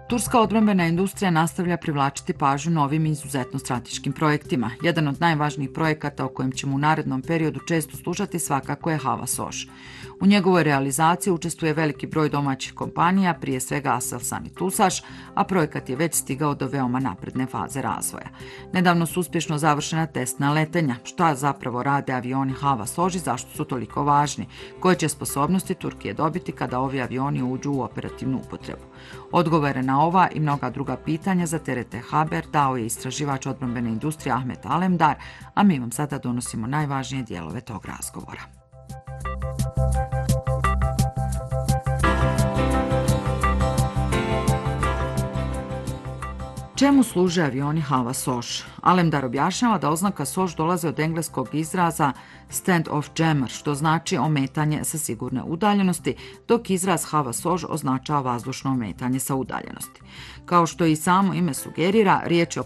Turska odbrambena industrija nastavlja privlačiti pažnju novim i izuzetno strateškim projektima. Jedan od najvažnijih projekata o kojem ćemo u narednom periodu često slušati svakako je Hava Soš. U njegovoj realizaciji učestvuje veliki broj domaćih kompanija, prije svega Aselsan i Tusaš, a projekat je već stigao do veoma napredne faze razvoja. Nedavno su uspješno završena testna letenja. Šta zapravo rade avioni Hava Soš i zašto su toliko važni? Koje će sposobnosti Turkije dobiti kada ovi avioni uđu u operativnu upotrebu? Odgovore na ova i mnoga druga pitanja za TRT Haber dao je istraživač odbrambene industrije Ahmet Alemdar, a mi vam sada donosimo najvažnije dijelove tog razgovora. Čemu služe avioni Hava Soš? Alemdar objašnjava da oznaka Soš dolazi od engleskog izraza stand off jammer, što znači ometanje sa sigurne udaljenosti, dok izraz Hava Soš označava vazdušno ometanje sa udaljenosti. Kao što i samo ime sugerira, riječ je o